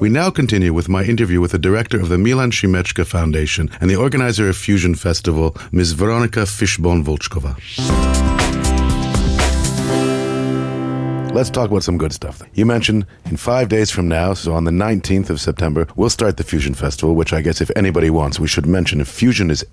We now continue with my interview with the director of the Milan Shimechka Foundation and the organizer of Fusion Festival, Ms. Veronika Fishbone-Volchkova. Let's talk about some good stuff. You mentioned in 5 days from now, so on the 19th of September, we'll start the Fusion Festival, which I guess if anybody wants, we should mention. If Fusion is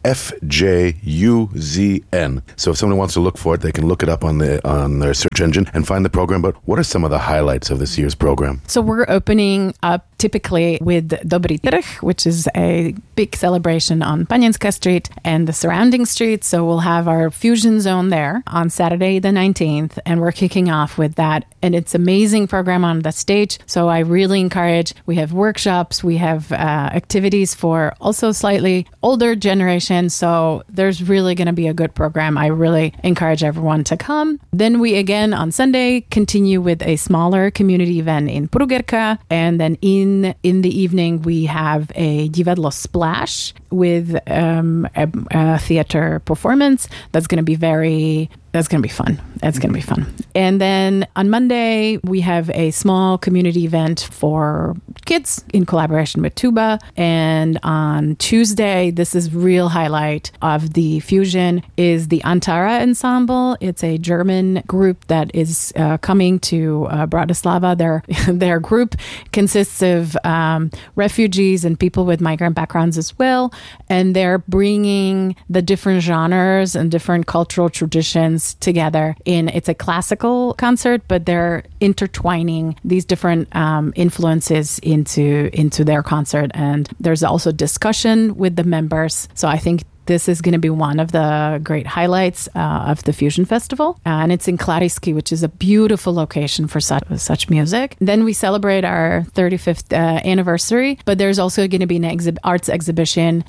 FJUZN. So if someone wants to look for it, they can look it up on their search engine and find the program. But what are some of the highlights of this year's program? So we're opening up typically with Dobry Trh, which is a big celebration on Panienska Street and the surrounding streets. So we'll have our Fusion Zone there on Saturday the 19th, and we're kicking off with that. And it's an amazing program on the stage. So I really encourage, we have workshops, we have activities for also slightly older generation. So there's really going to be a good program. I really encourage everyone to come. Then we again on Sunday continue with a smaller community event in Prugerka. And then in the evening, we have a Divadlo Splash with a theater performance that's going to be fun. That's going to be fun. And then on Monday, we have a small community event for kids in collaboration with Tuba. And on Tuesday, this is real highlight of the Fusion, is the Antara Ensemble. It's a German group that is coming to Bratislava. Their group consists of refugees and people with migrant backgrounds as well. And they're bringing the different genres and different cultural traditions together it's a classical concert, but they're intertwining these different influences into their concert. And there's also discussion with the members. So I think this is going to be one of the great highlights of the Fusion Festival. And it's in Klarisky, which is a beautiful location for such music. Then we celebrate our 35th anniversary, but there's also going to be an arts exhibition.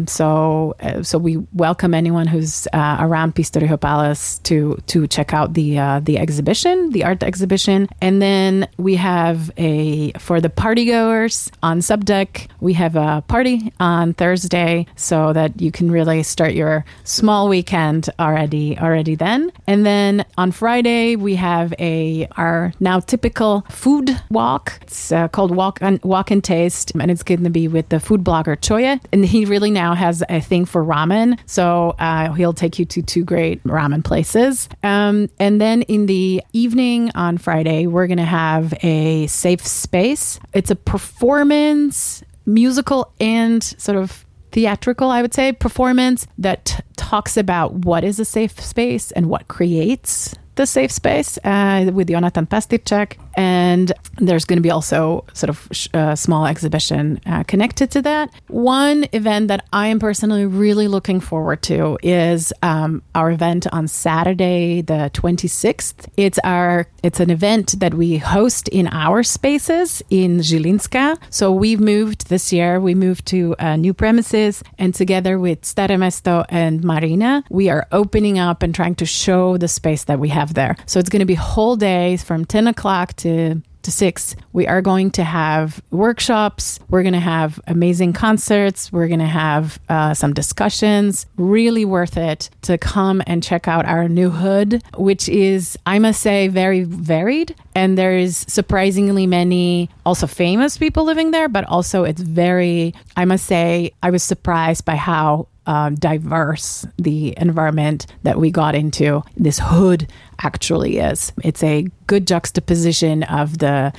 So we welcome anyone who's around Pistoriho Palace to check out the exhibition, the art exhibition. And then we have for the partygoers on Subdeck, we have a party on Thursday so that you can really start your small weekend already then. And then on Friday, we have our now typical food walk. It's called Walk and Taste, and it's going to be with the food blogger Choya. And he really now has a thing for ramen. So he'll take you to 2 great ramen places. And then in the evening on Friday, we're going to have a safe space. It's a performance, musical and sort of theatrical, I would say, performance that talks about what is a safe space and what creates the safe space with Jonathan Pastirčák. And there's going to be also sort of a small exhibition connected to that. One event that I am personally really looking forward to is our event on Saturday, the 26th. It's an event that we host in our spaces in Žilinska. So we've moved this year. We moved to new premises, and together with Staré Mesto and Marina, we are opening up and trying to show the space that we have there. So it's going to be whole days from 10 o'clock to 6. We are going to have workshops. We're going to have amazing concerts. We're going to have some discussions. Really worth it to come and check out our new hood, which is, I must say, very varied. And there is surprisingly many also famous people living there, but also it's very, I must say, I was surprised by how diverse the environment that we got into this hood actually is. It's a good juxtaposition of the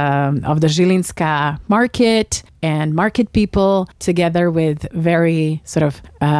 Žilinska market and market people together with very sort of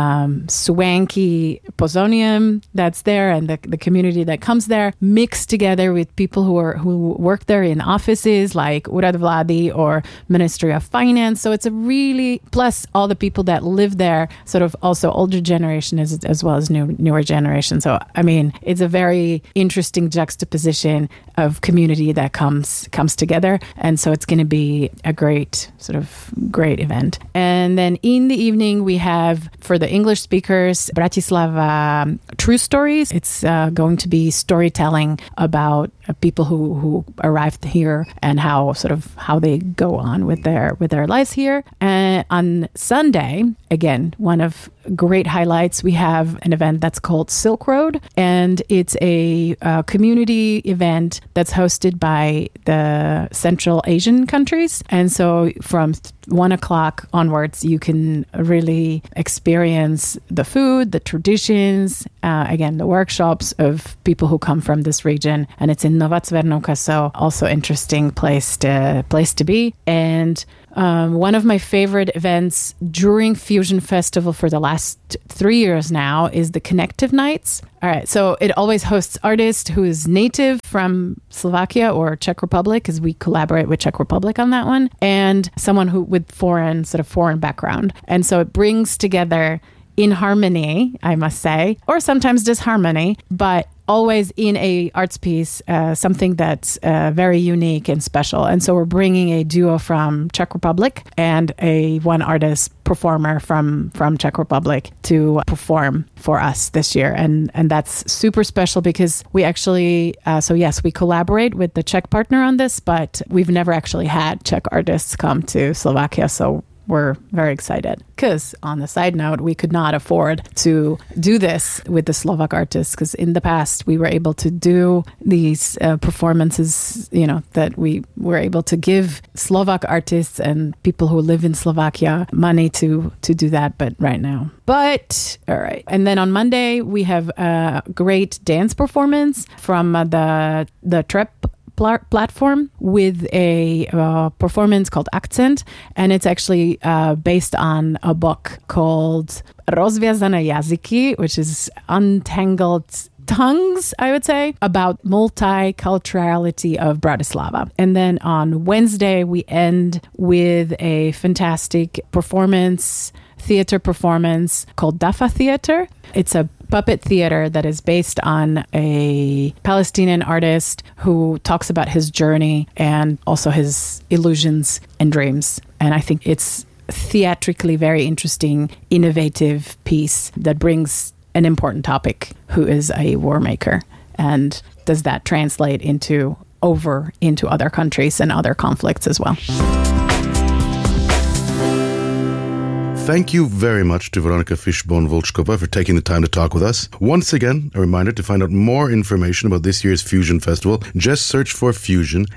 swanky Pozonium that's there and the community that comes there, mixed together with people who work there in offices like Úrad vlády or Ministry of Finance. So it's a really, plus all the people that live there, sort of also older generation as well as newer generation. So, I mean, it's a very interesting juxtaposition of community that comes together. And so it's going to be a great event. And then in the evening, we have, for the English speakers, Bratislava True Stories. It's going to be storytelling about people who arrived here and how they go on with their lives here. And on Sunday, again, one of great highlights. We have an event that's called Silk Road, and it's a community event that's hosted by the Central Asian countries. And so from 1 o'clock onwards, you can really experience the food, the traditions, again, the workshops of people who come from this region. And it's in Nova Cvernovka, so also interesting place to be. And one of my favorite events during Fusion Festival for the last 3 years now is the Connective Nights. All right, so it always hosts artists who is native from Slovakia or Czech Republic, because we collaborate with Czech Republic on that one, and someone who with foreign background. And so it brings together in harmony, I must say, or sometimes disharmony, but always in a arts piece, something that's very unique and special. And so we're bringing a duo from Czech Republic and one artist performer from Czech Republic to perform for us this year. And that's super special because we actually, so yes, we collaborate with the Czech partner on this, but we've never actually had Czech artists come to Slovakia. So we're very excited because, on the side note, we could not afford to do this with the Slovak artists because in the past we were able to do these performances, that we were able to give Slovak artists and people who live in Slovakia money to do that, but right now. But, all right. And then on Monday, we have a great dance performance from the Trep platform with a performance called Accent, and it's actually based on a book called Rozviazané jazyky, which is Untangled Tongues, I would say, about multiculturality of Bratislava. And then on Wednesday, we end with a fantastic theater performance called Dafa Theater. It's a puppet theater that is based on a Palestinian artist who talks about his journey and also his illusions and dreams. And I think it's theatrically very interesting, innovative piece that brings an important topic, who is a war maker. And does that translate into other countries and other conflicts as well? Thank you very much to Veronika Fishbone-Volchkova for taking the time to talk with us. Once again, a reminder to find out more information about this year's Fusion Festival. Just search for Fusion,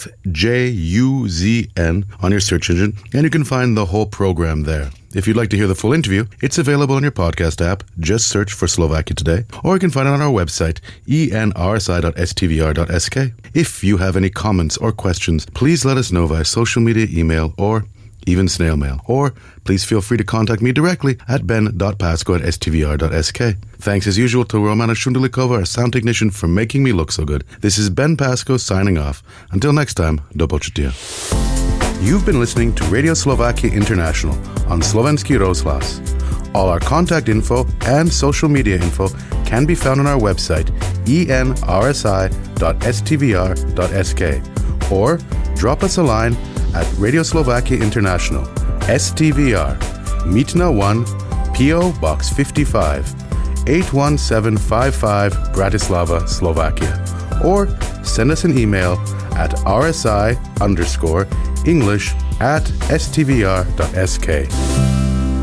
FJUZN, on your search engine, and you can find the whole program there. If you'd like to hear the full interview, it's available on your podcast app. Just search for Slovakia Today, or you can find it on our website, enrsi.stvr.sk. If you have any comments or questions, please let us know via social media, email, or even snail mail. Or please feel free to contact me directly at ben.pasco@stvr.sk. Thanks as usual to Romana Shundalikova, our sound technician, for making me look so good. This is Ben Pasco signing off. Until next time, do počutia. You've been listening to Radio Slovakia International on Slovenský rozhlas. All our contact info and social media info can be found on our website, enrsi.stvr.sk, or drop us a line at Radio Slovakia International, STVR, Mítna 1, P.O. Box 55, 81755, Bratislava, Slovakia. Or send us an email at rsi_English@stvr.sk.